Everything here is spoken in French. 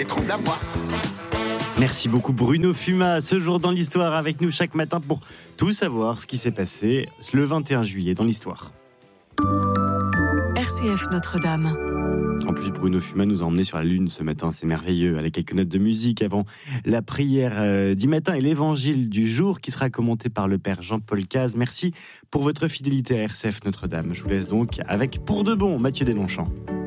et trouve la voie. Merci beaucoup Bruno Fuma, ce jour dans l'histoire avec nous chaque matin pour tout savoir ce qui s'est passé le 21 juillet dans l'histoire. RCF Notre-Dame. En plus, Bruno Fuma nous a emmenés sur la Lune ce matin, c'est merveilleux, avec quelques notes de musique avant la prière du matin et l'évangile du jour qui sera commenté par le Père Jean-Paul Caz. Merci pour votre fidélité à RCF Notre-Dame. Je vous laisse donc avec Pour de bon, Mathieu Deslongchamps.